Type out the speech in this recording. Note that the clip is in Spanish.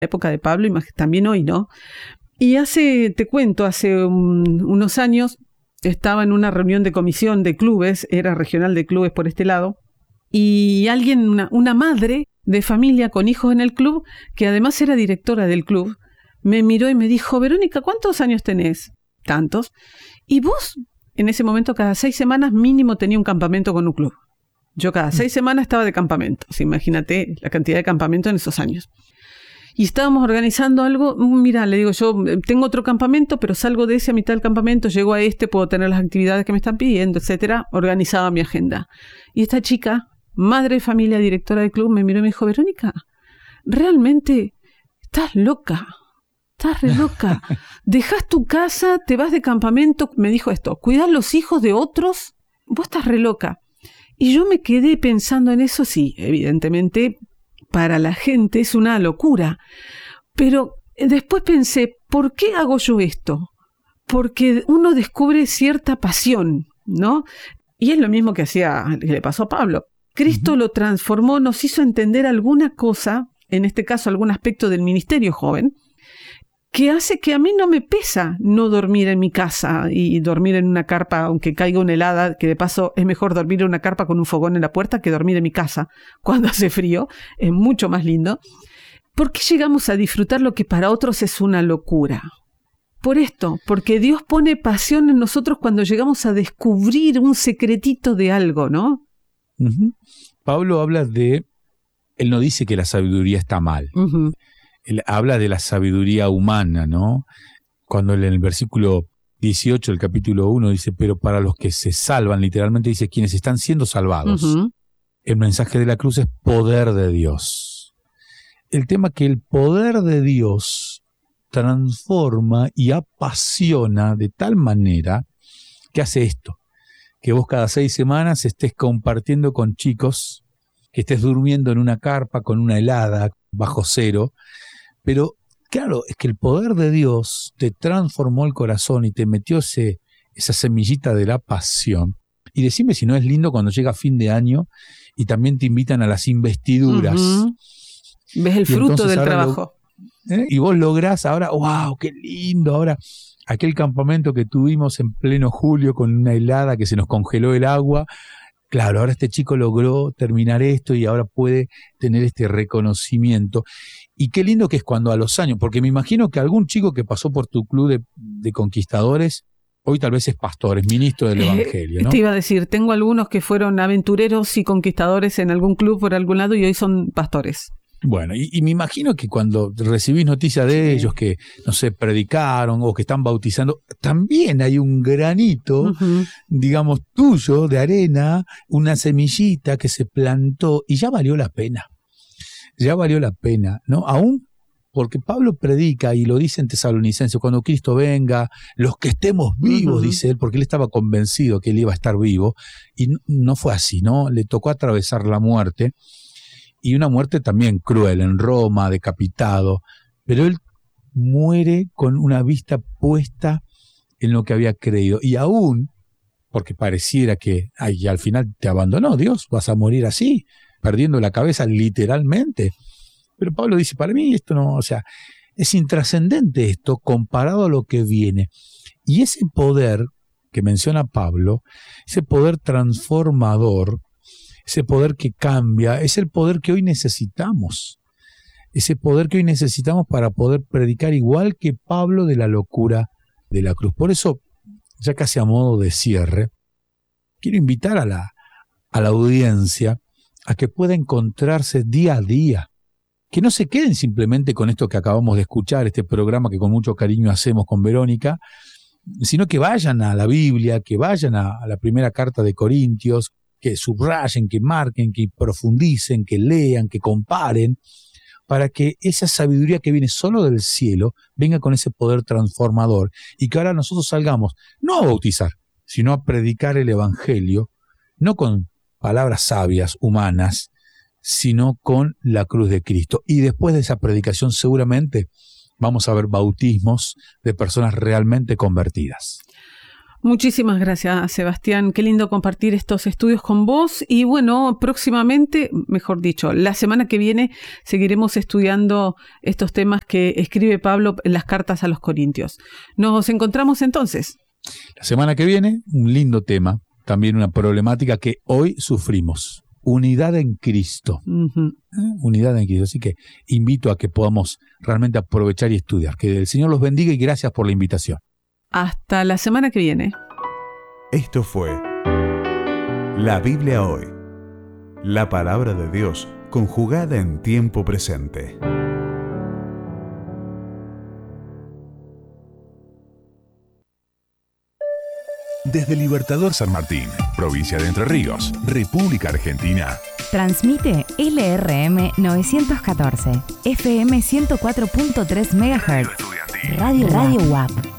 época de Pablo y también hoy, ¿no? Y hace unos años estaba en una reunión de comisión de clubes, era regional de clubes por este lado, y una madre de familia con hijos en el club, que además era directora del club, me miró y me dijo: Verónica, ¿cuántos años tenés? Tantos. Y vos, en ese momento, cada 6 semanas mínimo tenía un campamento con un club. Yo cada 6 semanas estaba de campamento. O sea, imagínate la cantidad de campamento en esos años. Y estábamos organizando algo. Mira, le digo, yo tengo otro campamento, pero salgo de ese a mitad del campamento, llego a puedo tener las actividades que me están pidiendo, etcétera. Organizaba mi agenda. Y esta chica, madre de familia, directora del club, me miró y me dijo: Verónica, realmente estás loca. Estás re loca. Dejás tu casa, te vas de campamento, me dijo esto, cuidás los hijos de otros, vos estás re loca. Y yo me quedé pensando en eso. Sí, evidentemente, para la gente es una locura. Pero después pensé, ¿por qué hago yo esto? Porque uno descubre cierta pasión, ¿no? Y es lo mismo que le pasó a Pablo. Cristo lo transformó, nos hizo entender alguna cosa, en este caso algún aspecto del ministerio joven, que hace que a mí no me pesa no dormir en mi casa y dormir en una carpa, aunque caiga una helada, que de paso es mejor dormir en una carpa con un fogón en la puerta que dormir en mi casa cuando hace frío, es mucho más lindo. ¿Por qué llegamos a disfrutar lo que para otros es una locura? Por esto, porque Dios pone pasión en nosotros cuando llegamos a descubrir un secretito de algo, ¿no? Uh-huh. Pablo habla él no dice que la sabiduría está mal. Uh-huh. Él habla de la sabiduría humana, ¿no? Cuando en el versículo 18 del capítulo 1 dice, pero para los que se salvan, literalmente dice, quienes están siendo salvados. Uh-huh. El mensaje de la cruz es poder de Dios. El tema que el poder de Dios transforma y apasiona de tal manera que hace esto, que vos cada 6 semanas estés compartiendo con chicos, que estés durmiendo en una carpa con una helada bajo cero. Pero claro, es que el poder de Dios te transformó el corazón y te metió esa semillita de la pasión. Y decime si no es lindo cuando llega fin de año y también te invitan a las investiduras. Uh-huh. Ves el fruto del trabajo. Y vos lográs ahora, ¡wow! ¡Qué lindo! Ahora, aquel campamento que tuvimos en pleno julio con una helada que se nos congeló el agua. Claro, ahora este chico logró terminar esto y ahora puede tener este reconocimiento. Y qué lindo que es cuando a los años, porque me imagino que algún chico que pasó por tu club de conquistadores, hoy tal vez es pastor, es ministro del Evangelio, ¿no? Te iba a decir, tengo algunos que fueron aventureros y conquistadores en algún club por algún lado y hoy son pastores. Bueno, y me imagino que cuando recibís noticias de ellos que, no sé, predicaron o que están bautizando, también hay un granito, uh-huh, digamos, tuyo de arena, una semillita que se plantó y ya valió la pena. Ya valió la pena, ¿no? Aún porque Pablo predica y lo dice en Tesalonicenses, cuando Cristo venga, los que estemos vivos, uh-huh, dice él, porque él estaba convencido que él iba a estar vivo, y no fue así, ¿no? Le tocó atravesar la muerte, y una muerte también cruel, en Roma, decapitado, pero él muere con una vista puesta en lo que había creído, y aún, porque pareciera que al final te abandonó Dios, vas a morir así, perdiendo la cabeza literalmente. Pero Pablo dice, para mí esto no, o sea, es intrascendente esto comparado a lo que viene. Y ese poder que menciona Pablo, ese poder transformador, ese poder que cambia, es el poder que hoy necesitamos. Ese poder que hoy necesitamos para poder predicar igual que Pablo de la locura de la cruz. Por eso, ya casi a modo de cierre, quiero invitar a la audiencia a que pueda encontrarse día a día, que no se queden simplemente con esto que acabamos de escuchar, este programa que con mucho cariño hacemos con Verónica, sino que vayan a la Biblia, que vayan a la primera carta de Corintios, que subrayen, que marquen, que profundicen, que lean, que comparen, para que esa sabiduría que viene solo del cielo venga con ese poder transformador y que ahora nosotros salgamos, no a bautizar, sino a predicar el Evangelio, no con palabras sabias, humanas, sino con la cruz de Cristo. Y después de esa predicación seguramente vamos a ver bautismos de personas realmente convertidas. Muchísimas gracias, Sebastián. Qué lindo compartir estos estudios con vos. Y bueno, próximamente, mejor dicho, la semana que viene seguiremos estudiando estos temas que escribe Pablo en las cartas a los Corintios. Nos encontramos entonces. La semana que viene, un lindo tema, también una problemática que hoy sufrimos. Unidad en Cristo. Uh-huh. Unidad en Cristo. Así que invito a que podamos realmente aprovechar y estudiar. Que el Señor los bendiga y gracias por la invitación. Hasta la semana que viene. Esto fue La Biblia Hoy. La palabra de Dios conjugada en tiempo presente. Desde Libertador San Martín, provincia de Entre Ríos, República Argentina. Transmite LRM 914, FM 104.3 MHz. Radio UAP.